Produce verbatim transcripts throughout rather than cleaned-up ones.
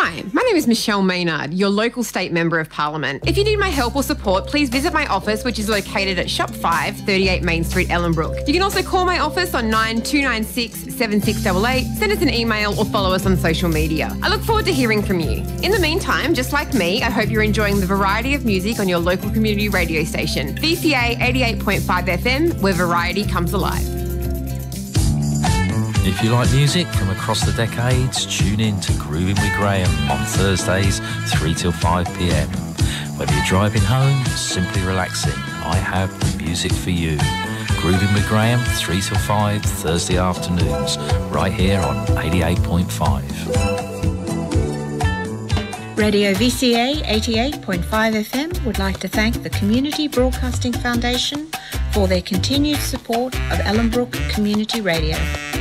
Hi, my name is Michelle Maynard, your local state member of Parliament. If you need my help or support, please visit my office, which is located at Shop five, thirty-eight Main Street, Ellenbrook. You can also call my office on nine two nine six, seven six eight eight, send us an email or follow us on social media. I look forward to hearing from you. In the meantime, just like me, I hope you're enjoying the variety of music on your local community radio station, V C A eighty-eight point five F M, where variety comes alive. If you like music from across the decades, tune in to Grooving with Graham on Thursdays, three till five p m. Whether you're driving home or simply relaxing, I have the music for you. Grooving with Graham, three till five, Thursday afternoons, right here on eighty-eight point five. Radio V C A eighty-eight point five F M would like to thank the Community Broadcasting Foundation for their continued support of Ellenbrook Community Radio.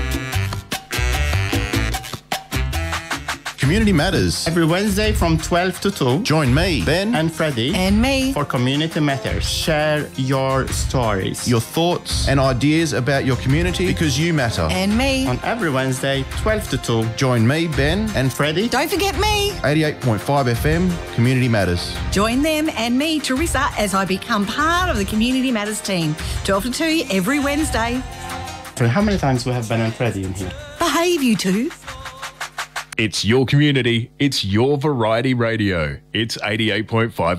Community Matters. Every Wednesday from twelve to two. Join me, Ben, and Freddie. And me. For Community Matters. Share your stories. Your thoughts and ideas about your community because you matter. And me. On every Wednesday, twelve to two. Join me, Ben, and Freddie. Don't forget me. eighty-eight point five F M, Community Matters. Join them and me, Teresa, as I become part of the Community Matters team. twelve to two every Wednesday. For how many times we have Ben and Freddie in here? Behave, you two. It's your community. It's your variety radio. It's eighty-eight point five